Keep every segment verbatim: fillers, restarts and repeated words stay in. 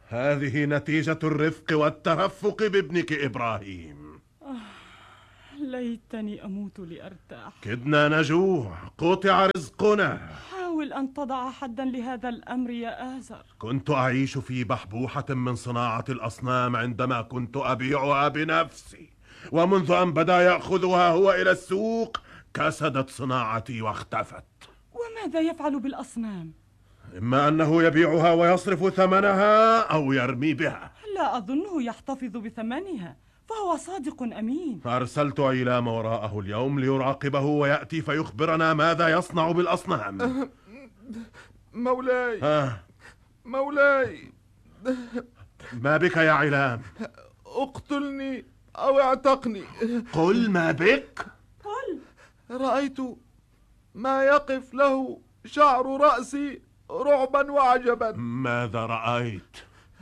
هذه نتيجة الرفق والترفق بابنك إبراهيم. آه، ليتني أموت لأرتاح. كدنا نجوع، قطع رزقنا. حاول أن تضع حدا لهذا الأمر يا آزر. كنت أعيش في بحبوحة من صناعة الأصنام عندما كنت أبيعها بنفسي، ومنذ أن بدأ يأخذها هو إلى السوق كسدت صناعتي واختفت. وماذا يفعل بالأصنام؟ إما أنه يبيعها ويصرف ثمنها أو يرمي بها. لا أظنه يحتفظ بثمنها، فهو صادق أمين. أرسلت عيلام وراءه اليوم ليراقبه ويأتي فيخبرنا ماذا يصنع بالأصنام. مولاي آه. مولاي، ما بك يا علام؟ اقتلني أو اعتقني. قل ما بك. قل. رأيت ما يقف له شعر رأسي رعبا وعجبا. ماذا رأيت؟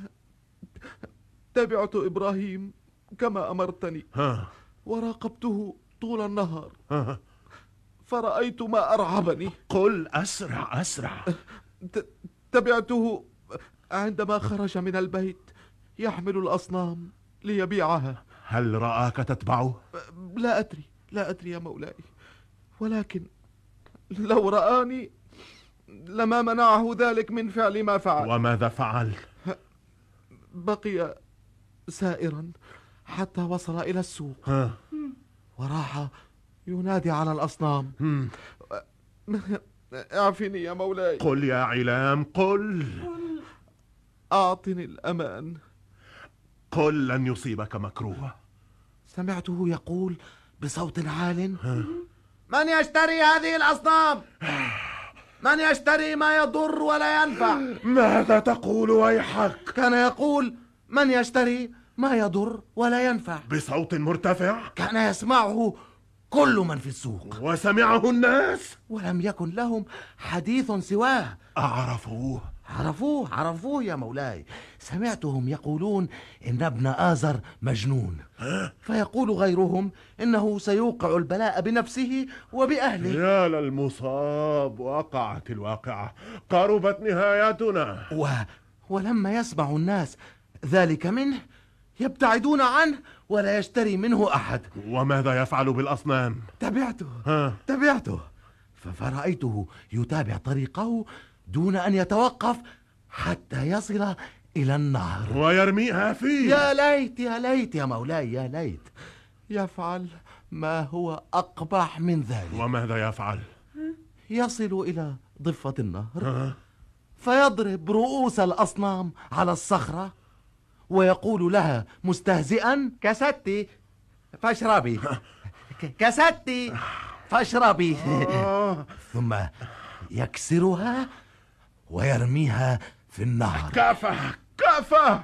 تبعت إبراهيم كما أمرتني، ها. وراقبته طول النهار، ها. فرأيت ما أرعبني. قل أسرع أسرع. تبعته عندما خرج من البيت يحمل الأصنام ليبيعها. هل رآك تتبعه؟ لا أدري لا أدري يا مولاي، ولكن لو رآني لما منعه ذلك من فعل ما فعل. وماذا فعل؟ بقي سائرا حتى وصل إلى السوق. ها. وراح ينادي على الأصنام. هم. اعفني يا مولاي. قل يا علام قل. أعطني الأمان. قل لن يصيبك مكروه. سمعته يقول بصوت عال: ها. من يشتري هذه الأصنام؟ من يشتري ما يضر ولا ينفع؟ ماذا تقول ويحك؟ كان يقول من يشتري ما يضر ولا ينفع بصوت مرتفع. كان يسمعه كل من في السوق، وسمعه الناس ولم يكن لهم حديث سواه. أعرفوه عرفوه عرفوه يا مولاي. سمعتهم يقولون إن ابن آزر مجنون، فيقول غيرهم إنه سيوقع البلاء بنفسه وبأهله. يا للمصاب، وقعت الواقعة، قربت نهايتنا. و... ولما يسمع الناس ذلك منه يبتعدون عنه ولا يشتري منه أحد. وماذا يفعل بالأصنام؟ تبعته ها. تبعته فرأيته يتابع طريقه دون أن يتوقف حتى يصل إلى النهر ويرميها فيه. يا ليت يا ليت يا مولاي، يا ليت يفعل ما هو أقبح من ذلك. وماذا يفعل؟ يصل إلى ضفة النهر، ها. فيضرب رؤوس الأصنام على الصخرة ويقول لها مستهزئا: كستي فاشربي، كستي فاشربي. ثم يكسرها ويرميها في النهر. كفى كفى،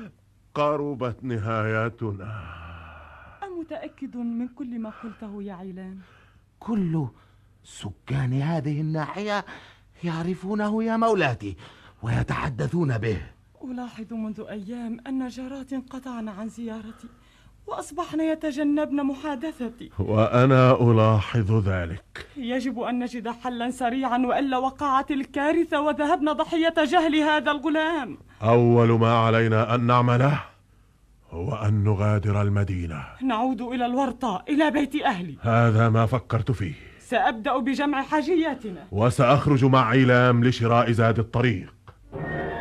قربت نهايتنا. أمتأكد من كل ما قلته يا علام؟ كل سكان هذه الناحية يعرفونه يا مولاتي ويتحدثون به. ألاحظ منذ أيام أن جارات انقطعن عن زيارتي وأصبحن يتجنبن محادثتي. وأنا ألاحظ ذلك. يجب أن نجد حلا سريعا، وإلا وقعت الكارثة وذهبنا ضحية جهل هذا الغلام. أول ما علينا أن نعمله هو أن نغادر المدينة، نعود إلى الورطة، إلى بيت أهلي. هذا ما فكرت فيه. سأبدأ بجمع حاجياتنا وسأخرج مع علام لشراء زاد الطريق.